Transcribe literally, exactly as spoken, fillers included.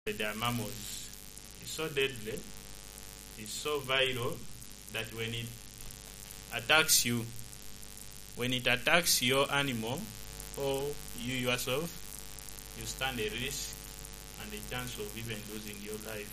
They are mammals. It's so deadly, it's so viral that when it attacks you, when it attacks your animal or you yourself, you stand a risk and a chance of even losing your life.